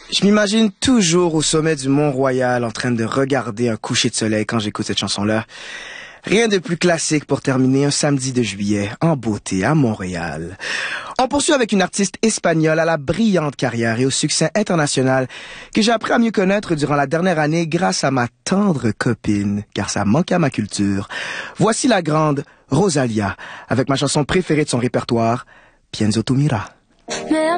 Je m'imagine toujours au sommet du Mont-Royal en train de regarder un coucher de soleil quand j'écoute cette chanson-là. Rien de plus classique pour terminer un samedi de juillet en beauté à Montréal. On poursuit avec une artiste espagnole à la brillante carrière et au succès international que j'ai appris à mieux connaître durant la dernière année grâce à ma tendre copine, car ça manque à ma culture. Voici la grande Rosalía avec ma chanson préférée de son répertoire, Pienso tu mirar.